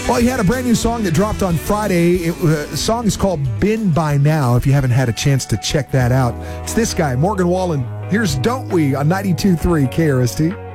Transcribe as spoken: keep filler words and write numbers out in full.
Well, he had a brand new song that dropped on Friday. It, uh, the song is called Been By Now, if you haven't had a chance to check that out. It's this guy, Morgan Wallen. Here's Don't We on ninety-two point three K R S T.